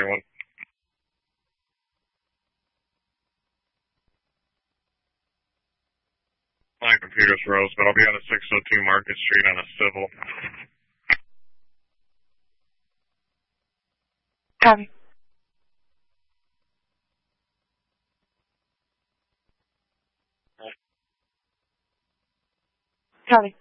21. My computer's froze, but I'll be on a 602 Market Street on a civil. Copy. Copy.